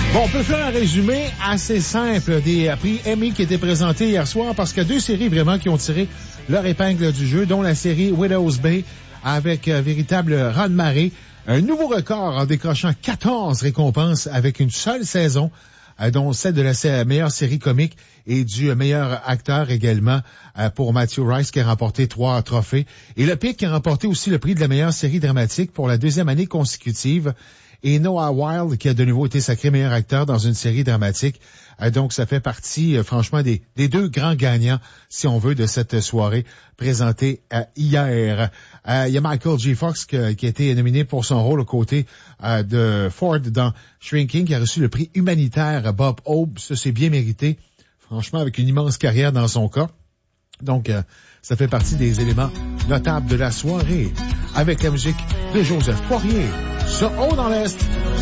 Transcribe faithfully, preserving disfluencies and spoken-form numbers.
Bon, on peut faire un résumé assez simple des prix Emmy qui étaient présentés hier soir parce qu'il y a deux séries vraiment qui ont tiré leur épingle du jeu, dont la série Widow's Bay avec euh, véritable raz-de-marée. Un nouveau record en décrochant quatorze récompenses avec une seule saison, euh, dont celle de la meilleure série comique et du meilleur acteur également euh, pour Matthew Rice qui a remporté trois trophées. Et Le Pic qui a remporté aussi le prix de la meilleure série dramatique pour la deuxième année consécutive. Et Noah Wyle qui a de nouveau été sacré meilleur acteur dans une série dramatique. Euh, donc, ça fait partie, euh, franchement, des, des deux grands gagnants, si on veut, de cette soirée présentée euh, hier. Euh, il y a Michael J. Fox que, qui a été nominé pour son rôle aux côtés euh, de Ford dans Shrinking, qui a reçu le prix humanitaire Bob Hope. Ça, c'est bien mérité, franchement, avec une immense carrière dans son cas. Donc, euh, ça fait partie des éléments notables de la soirée, avec la musique de Joseph Poirier. Sur Haut dans l'Est.